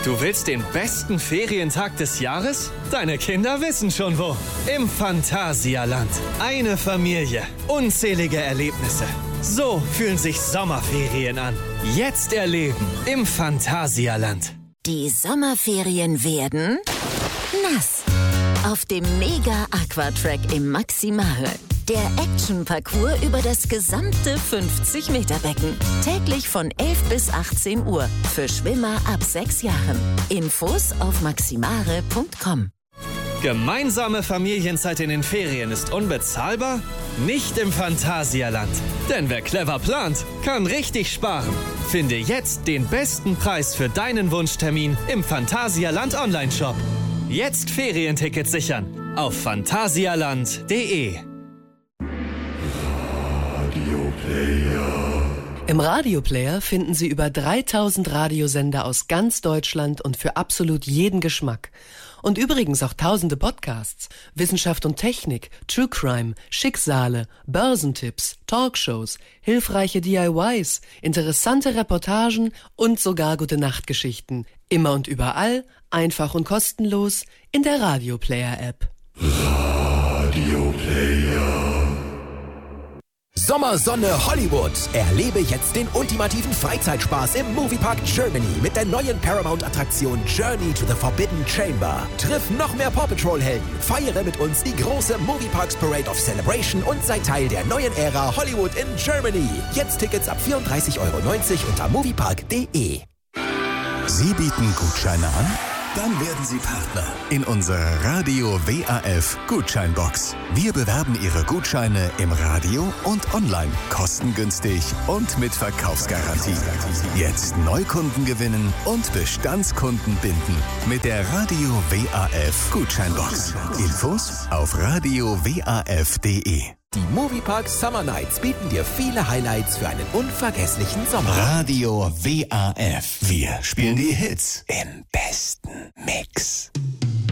Du willst den besten Ferientag des Jahres? Deine Kinder wissen schon wo. Im Phantasialand. Eine Familie. Unzählige Erlebnisse. So fühlen sich Sommerferien an. Jetzt erleben im Phantasialand. Die Sommerferien werden nass. Auf dem Mega Aquatrack im Maximare. Der Action-Parcours über das gesamte 50-Meter-Becken. Täglich von 11 bis 18 Uhr. Für Schwimmer ab 6 Jahren. Infos auf maximare.com. Gemeinsame Familienzeit in den Ferien ist unbezahlbar? Nicht im Phantasialand. Denn wer clever plant, kann richtig sparen. Finde jetzt den besten Preis für deinen Wunschtermin im Phantasialand Online-Shop. Jetzt Ferientickets sichern auf phantasialand.de. Im Radioplayer finden Sie über 3000 Radiosender aus ganz Deutschland und für absolut jeden Geschmack. Und übrigens auch tausende Podcasts, Wissenschaft und Technik, True Crime, Schicksale, Börsentipps, Talkshows, hilfreiche DIYs, interessante Reportagen und sogar Gute-Nacht-Geschichten. Immer und überall, einfach und kostenlos in der Radioplayer-App. Radioplayer. Sommersonne Hollywood. Erlebe jetzt den ultimativen Freizeitspaß im Moviepark Germany mit der neuen Paramount-Attraktion Journey to the Forbidden Chamber. Triff noch mehr Paw Patrol-Helden, feiere mit uns die große Movieparks Parade of Celebration und sei Teil der neuen Ära Hollywood in Germany. Jetzt Tickets ab 34,90 € unter moviepark.de. Sie bieten Gutscheine an? Dann werden Sie Partner in unserer Radio WAF Gutscheinbox. Wir bewerben Ihre Gutscheine im Radio und online, kostengünstig und mit Verkaufsgarantie. Jetzt Neukunden gewinnen und Bestandskunden binden mit der Radio WAF Gutscheinbox. Infos auf radiowaf.de. Die Moviepark Summer Nights bieten dir viele Highlights für einen unvergesslichen Sommer. Radio WAF. Wir spielen die Hits im besten Mix.